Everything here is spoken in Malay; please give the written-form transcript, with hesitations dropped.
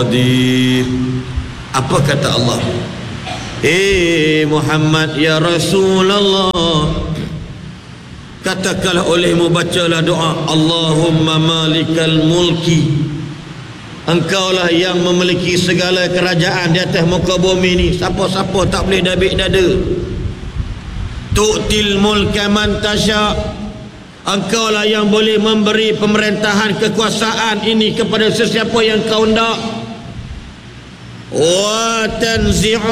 Apa kata Allah? Muhammad ya Rasulullah, katakanlah olehmu, bacalah doa, Allahumma malikal mulki, engkaulah yang memiliki segala kerajaan di atas muka bumi ni, siapa-siapa tak boleh dabik dada. Tu'til mulka man tasya, engkaulah yang boleh memberi pemerintahan, kekuasaan ini kepada sesiapa yang kau hendak. Wa tanzi'u